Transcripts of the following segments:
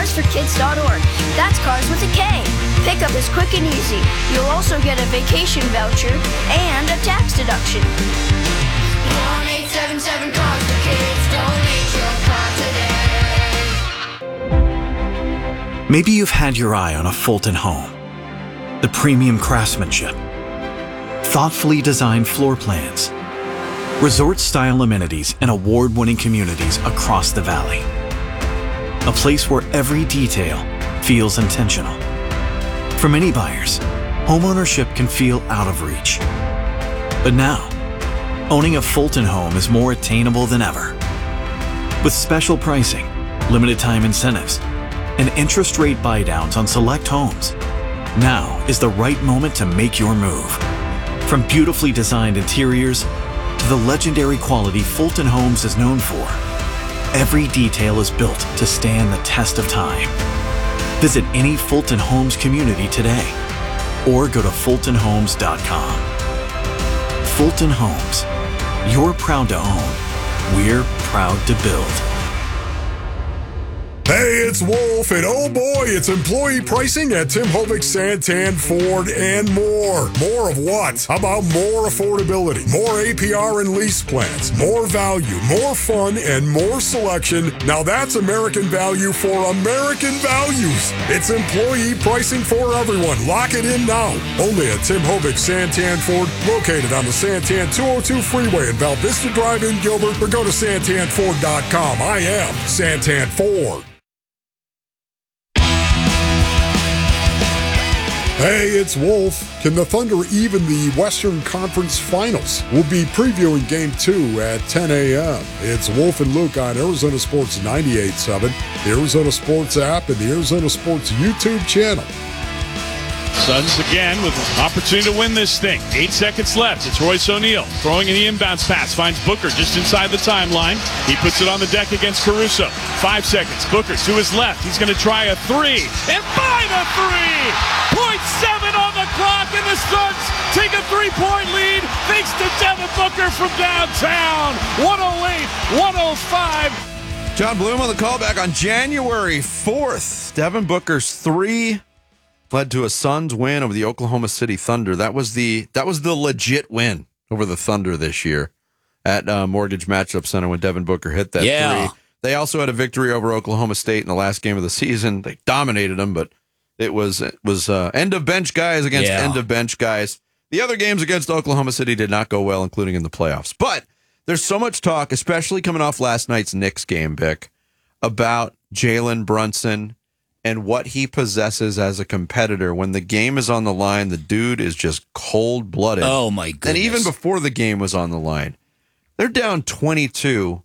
carsforkids.org. That's cars with a K. Pickup is quick and easy. You'll also get a vacation voucher and a tax deduction. 1-877 Cars for Kids. Donate your car today. Maybe you've had your eye on a Fulton home. The premium craftsmanship, thoughtfully designed floor plans, resort-style amenities, and award-winning communities across the valley. A place where every detail feels intentional. For many buyers, homeownership can feel out of reach. But now, owning a Fulton home is more attainable than ever. With special pricing, limited time incentives, and interest rate buydowns on select homes, now is the right moment to make your move. From beautifully designed interiors to the legendary quality Fulton Homes is known for, every detail is built to stand the test of time. Visit any Fulton Homes community today or go to fultonhomes.com. Fulton Homes. You're proud to own. We're proud to build. Hey, it's Wolf, and oh boy, it's employee pricing at Tim Hovick, Santan, Ford, and more. More of what? How about more affordability, more APR and lease plans, more value, more fun, and more selection? Now that's American value for American values. It's employee pricing for everyone. Lock it in now. Only at Tim Hovick, Santan, Ford, located on the Santan 202 freeway in Val Vista Drive in Gilbert, or go to santanford.com. I am Santan Ford. Hey, it's Wolf. Can the Thunder even the Western Conference Finals? We'll be previewing Game 2 at 10 a.m. It's Wolf and Luke on Arizona Sports 98.7, the Arizona Sports app, and the Arizona Sports YouTube channel. Suns again with an opportunity to win this thing. 8 seconds left. It's Royce O'Neal throwing in the inbounds pass. Finds Booker just inside the timeline. He puts it on the deck against Caruso. 5 seconds. Booker to his left. He's going to try a three. And by the three! 0.7 on the clock, and the Suns take a 3-point lead thanks to Devin Booker from downtown. 108-105. John Bloom on the callback on January 4th. Devin Booker's three led to a Suns win over the Oklahoma City Thunder. That was the legit win over the Thunder this year at Mortgage Matchup Center when Devin Booker hit that three. They also had a victory over Oklahoma State in the last game of the season. They dominated them, but it was end of bench guys against end of bench guys. The other games against Oklahoma City did not go well, including in the playoffs. But there's so much talk, especially coming off last night's Knicks game, Vic, about Jalen Brunson and what he possesses as a competitor. When the game is on the line, the dude is just cold-blooded. Oh, my goodness. And even before the game was on the line, they're down 22,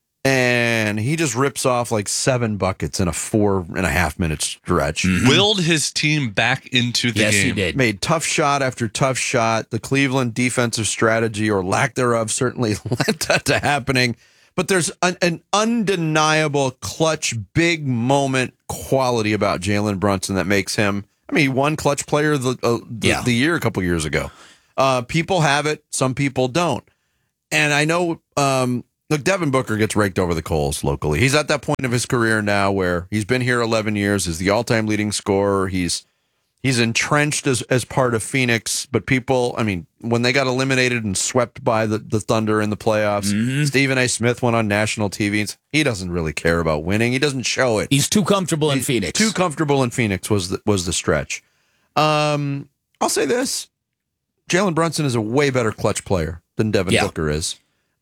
and he just rips off like 7 buckets in a 4.5-minute stretch. Mm-hmm. Willed his team back into the game. Yes, he did. Made tough shot after tough shot. The Cleveland defensive strategy, or lack thereof, certainly led that to happening. But there's an undeniable clutch, big moment quality about Jalen Brunson that makes him, he won clutch player of the year a couple years ago. People have it. Some people don't. And I know, look, Devin Booker gets raked over the coals locally. He's at that point of his career now where he's been here 11 years, is the all-time leading scorer. He's entrenched as part of Phoenix, but people, when they got eliminated and swept by the Thunder in the playoffs, Stephen A. Smith went on national TV. He doesn't really care about winning. He doesn't show it. He's too comfortable in Phoenix. Too comfortable in Phoenix was the stretch. I'll say this. Jalen Brunson is a way better clutch player than Devin Booker is.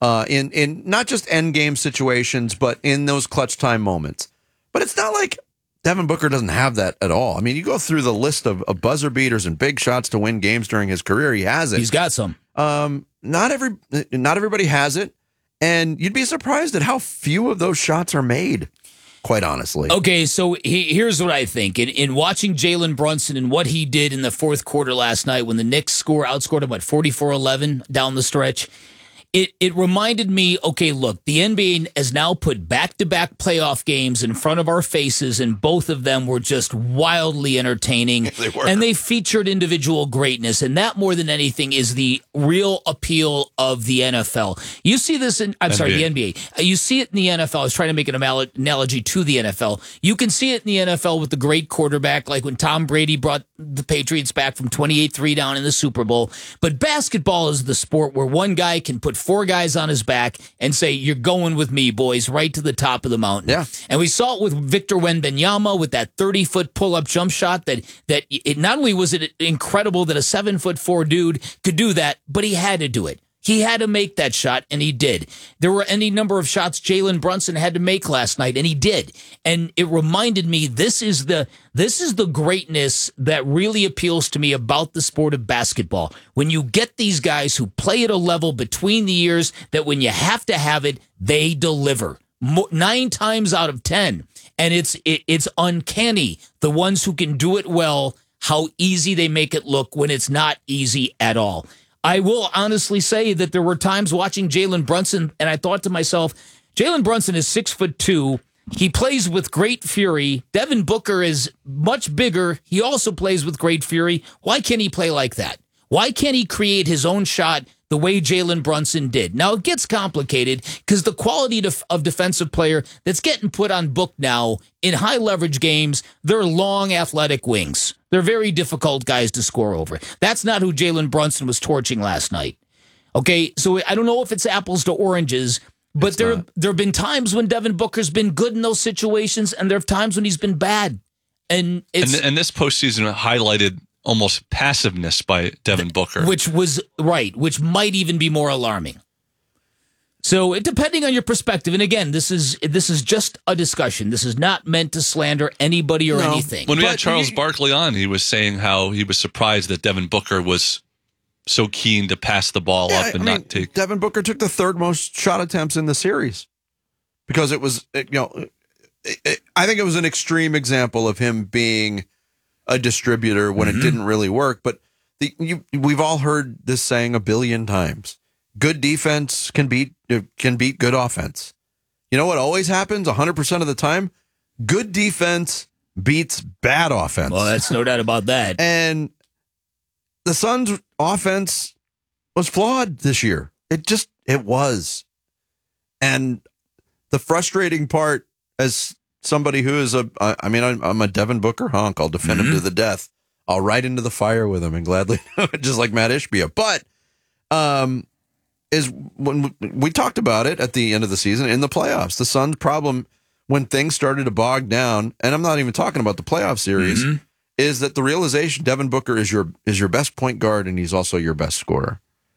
In not just end game situations, but in those clutch time moments. But it's not like Devin Booker doesn't have that at all. You go through the list of buzzer beaters and big shots to win games during his career. He has it. He's got some. Not everybody has it, and you'd be surprised at how few of those shots are made, quite honestly. Okay, so here's what I think. In watching Jalen Brunson and what he did in the fourth quarter last night when the Knicks outscored him, 44-11 down the stretch, It reminded me, okay, look, the NBA has now put back-to-back playoff games in front of our faces, and both of them were just wildly entertaining. They were. And they featured individual greatness, and that more than anything is the real appeal of the NFL. You see this in, the NBA. You see it in the NFL. I was trying to make an analogy to the NFL. You can see it in the NFL with the great quarterback, like when Tom Brady brought the Patriots back from 28-3 down in the Super Bowl. But basketball is the sport where one guy can put 4 guys on his back and say, you're going with me, boys, right to the top of the mountain. Yeah. And we saw it with Victor Wembanyama with that 30-foot pull-up jump shot that it not only was it incredible that a 7'4" dude could do that, but he had to do it. He had to make that shot, and he did. There were any number of shots Jalen Brunson had to make last night, and he did. And it reminded me, this is the greatness that really appeals to me about the sport of basketball. When you get these guys who play at a level between the years that when you have to have it, they deliver. 9 times out of 10. And it's uncanny, the ones who can do it well, how easy they make it look when it's not easy at all. I will honestly say that there were times watching Jalen Brunson, and I thought to myself, Jalen Brunson is 6'2". He plays with great fury. Devin Booker is much bigger. He also plays with great fury. Why can't he play like that? Why can't he create his own shot the way Jalen Brunson did? Now, it gets complicated because the quality of defensive player that's getting put on book now in high leverage games, they're long athletic wings. They're very difficult guys to score over. That's not who Jalen Brunson was torching last night. Okay, so I don't know if it's apples to oranges, but there have been times when Devin Booker's been good in those situations, and there are times when he's been bad. And this postseason highlighted almost passiveness by Devin Booker. Which might even be more alarming. So depending on your perspective, and again, this is just a discussion. This is not meant to slander anybody or anything. When we had Charles Barkley on, he was saying how he was surprised that Devin Booker was so keen to pass the ball up and not take. Devin Booker took the 3rd most shot attempts in the series because it was, I think it was an extreme example of him being a distributor when it didn't really work. But we've all heard this saying a billion times. Good defense can beat good offense. You know what always happens 100% of the time? Good defense beats bad offense. Well, that's no doubt about that. And the Suns' offense was flawed this year. It was. And the frustrating part, as somebody who is I'm a Devin Booker honk. I'll defend him to the death. I'll ride into the fire with him and gladly, just like Matt Ishbia. But is when we talked about it at the end of the season in the playoffs, the Suns' problem when things started to bog down, and I'm not even talking about the playoff series, is that the realization Devin Booker is your best point guard and he's also your best scorer.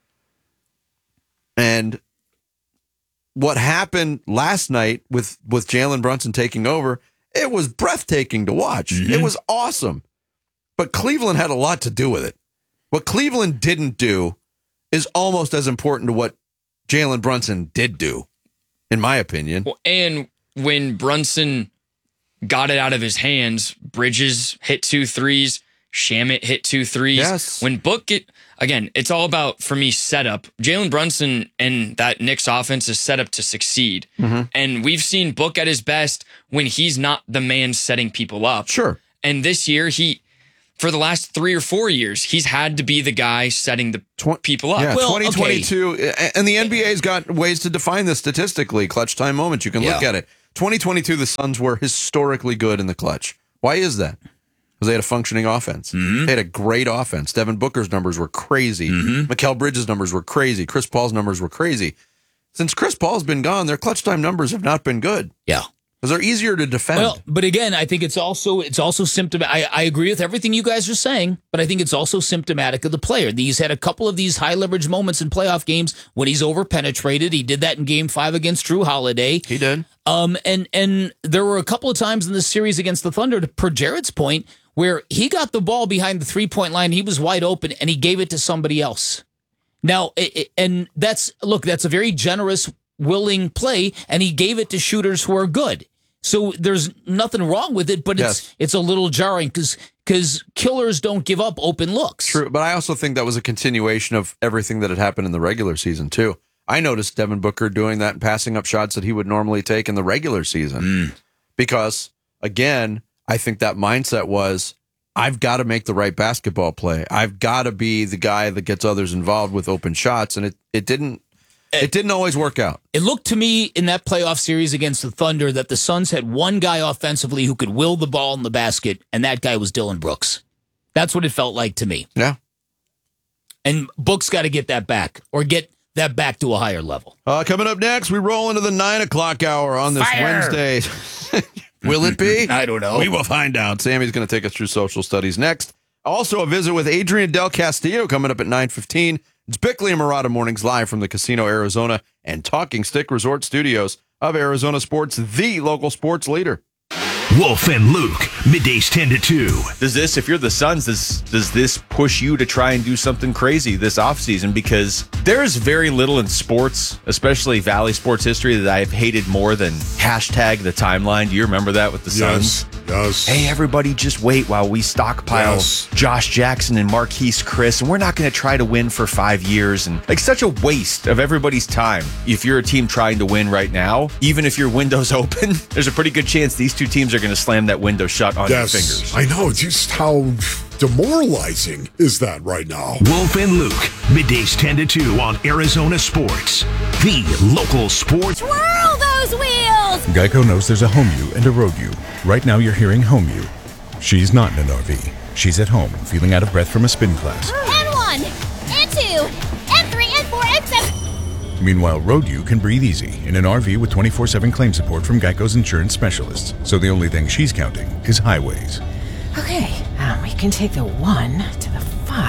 And what happened last night with Jalen Brunson taking over, it was breathtaking to watch. It was awesome. But Cleveland had a lot to do with it. What Cleveland didn't do is almost as important to what Jalen Brunson did do, in my opinion. Well, and when Brunson got it out of his hands, Bridges hit 2 threes, Shamet hit 2 threes. Yes. When Book again, it's all about, for me, setup. Jalen Brunson and that Knicks offense is set up to succeed. And we've seen Book at his best when he's not the man setting people up. Sure. And this year, for the last 3 or 4 years, he's had to be the guy setting the people up. Yeah, well, 2022, and the NBA's got ways to define this statistically. Clutch time moments, you can look at it. 2022, the Suns were historically good in the clutch. Why is that? Because they had a functioning offense. They had a great offense. Devin Booker's numbers were crazy. Mikal Bridges' numbers were crazy. Chris Paul's numbers were crazy. Since Chris Paul's been gone, their clutch time numbers have not been good. Yeah. Because they're easier to defend. Well, but again, I think it's also symptomatic. I agree with everything you guys are saying, but I think it's also symptomatic of the player. He's had a couple of these high leverage moments in playoff games when he's over-penetrated. He did that in Game 5 against Drew Holiday. He did. And there were a couple of times in this series against the Thunder, per Jared's point, where he got the ball behind the three-point line, he was wide open, and he gave it to somebody else. Now, and that's a very generous, willing play, and he gave it to shooters who are good. So there's nothing wrong with it, but it's a little jarring because killers don't give up open looks. True, but I also think that was a continuation of everything that had happened in the regular season, too. I noticed Devin Booker doing that and passing up shots that he would normally take in the regular season. Because, again, I think that mindset was, I've got to make the right basketball play. I've got to be the guy that gets others involved with open shots, and it didn't always work out. It looked to me in that playoff series against the Thunder that the Suns had one guy offensively who could will the ball in the basket, and that guy was Dillon Brooks. That's what it felt like to me. Yeah. And Book's got to get that back, or get that back to a higher level. Coming up next, we roll into the 9 o'clock hour on this Wednesday. Will it be? I don't know. We will find out. Sammy's going to take us through social studies next. Also, a visit with Adrian Del Castillo coming up at 9:15. It's Bickley and Murata Mornings live from the Casino Arizona and Talking Stick Resort Studios of Arizona Sports, the local sports leader. Wolf and Luke, middays 10 to 2. If you're the Suns, does this push you to try and do something crazy this offseason? Because there's very little in sports, especially Valley sports history, that I've hated more than hashtag the timeline. Do you remember that with the Suns? Yes. Hey, everybody, just wait while we stockpile Josh Jackson and Marquise Chris, and we're not going to try to win for 5 years. And like, such a waste of everybody's time. If you're a team trying to win right now, even if your window's open, there's a pretty good chance these two teams are going to slam that window shut on your fingers. I know. Just how demoralizing is that right now? Wolf and Luke, middays 10 to 2 on Arizona Sports, the local sports. Twirl those wheels! Geico knows there's a home you and a road you. Right now you're hearing home you. She's not in an RV. She's at home, feeling out of breath from a spin class. N1, N2, N3, N4, N7. Meanwhile, road you can breathe easy in an RV with 24/7 claim support from Geico's insurance specialists. So the only thing she's counting is highways. Okay, we can take the 1 to the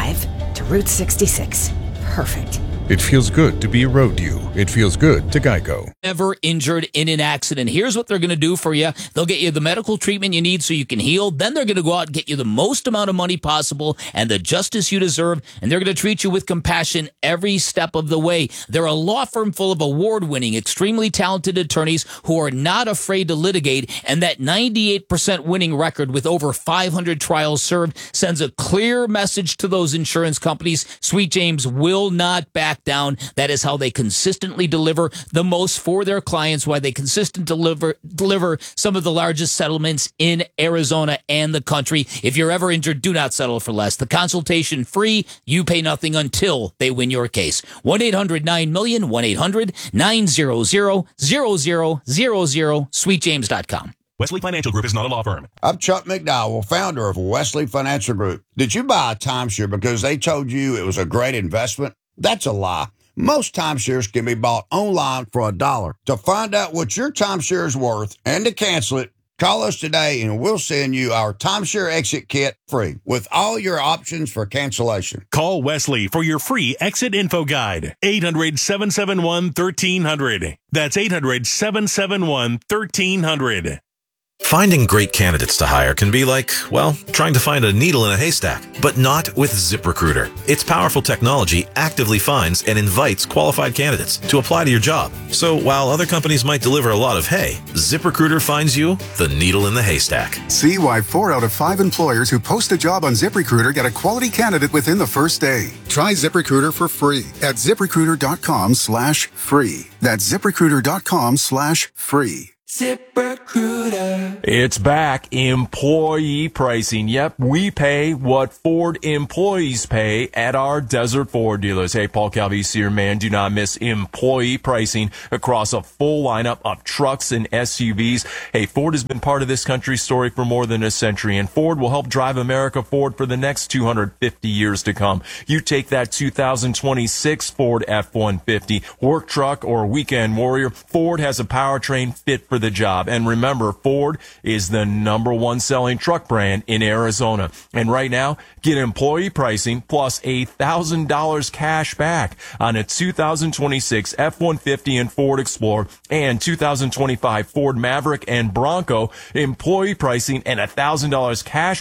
5 to Route 66. Perfect. It feels good to be a road you. It feels good to Geico. Ever injured in an accident. Here's what they're going to do for you. They'll get you the medical treatment you need so you can heal. Then they're going to go out and get you the most amount of money possible and the justice you deserve. And they're going to treat you with compassion every step of the way. They're a law firm full of award-winning, extremely talented attorneys who are not afraid to litigate. And that 98% winning record with over 500 trials served sends a clear message to those insurance companies. Sweet James will not back down. That is how they consistently deliver the most for their clients, why they consistently deliver some of the largest settlements in Arizona and the country. If you're ever injured, do not settle for less. The consultation free. You pay nothing until they win your case. 1-800-9-MILLION, 1-800-900-0000, sweetjames.com. Wesley Financial Group is not a law firm. I'm Chuck McDowell, founder of Wesley Financial Group. Did you buy a timeshare because they told you it was a great investment? That's a lie. Most timeshares can be bought online for $1. To find out what your timeshare is worth and to cancel it, call us today and we'll send you our timeshare exit kit free with all your options for cancellation. Call Wesley for your free exit info guide. 800-771-1300. That's 800-771-1300. Finding great candidates to hire can be like, well, trying to find a needle in a haystack, but not with ZipRecruiter. Its powerful technology actively finds and invites qualified candidates to apply to your job. So while other companies might deliver a lot of hay, ZipRecruiter finds you the needle in the haystack. See why 4 out of 5 employers who post a job on ZipRecruiter get a quality candidate within the first day. Try ZipRecruiter for free at ZipRecruiter.com/free. That's ZipRecruiter.com/free. ZipRecruiter. It's back. Employee pricing. Yep, we pay what Ford employees pay at our Desert Ford dealers. Hey, Paul Calvisi here, man. Do not miss employee pricing across a full lineup of trucks and SUVs. Hey, Ford has been part of this country's story for more than a century, and Ford will help drive America forward for the next 250 years to come. You take that 2026 Ford F-150, work truck, or weekend warrior, Ford has a powertrain fit for the job. And remember, Ford is the #1 selling truck brand in Arizona. And right now, get employee pricing plus $1,000 cash back on a 2026 F-150 and Ford Explorer and 2025 Ford Maverick and Bronco. Employee pricing and $1,000 cash